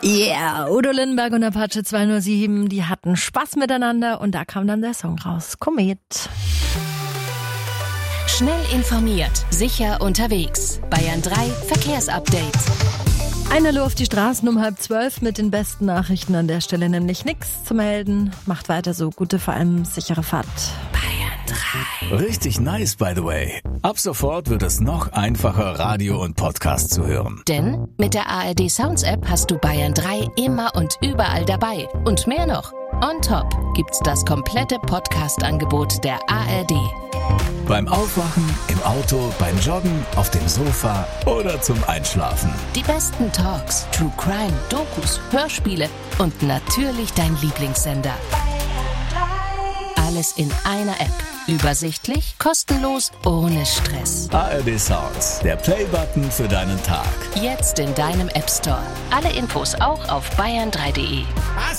Yeah, Udo Lindenberg und Apache 207, die hatten Spaß miteinander und da kam dann der Song raus. Komet. Schnell informiert, sicher unterwegs. Bayern 3 Verkehrsupdate. Eine Uhr auf die Straßen um 11:30 mit den besten Nachrichten an der Stelle, nämlich nichts zu melden. Macht weiter so, gute, vor allem sichere Fahrt. Bayern 3. Richtig nice, by the way. Ab sofort wird es noch einfacher, Radio und Podcast zu hören. Denn mit der ARD Sounds App hast du Bayern 3 immer und überall dabei. Und mehr noch. On top gibt's das komplette Podcast-Angebot der ARD. Beim Aufwachen, im Auto, beim Joggen, auf dem Sofa oder zum Einschlafen. Die besten Talks, True Crime, Dokus, Hörspiele und natürlich dein Lieblingssender. Alles in einer App. Übersichtlich, kostenlos, ohne Stress. ARD Sounds, der Play-Button für deinen Tag. Jetzt in deinem App Store. Alle Infos auch auf bayern3.de.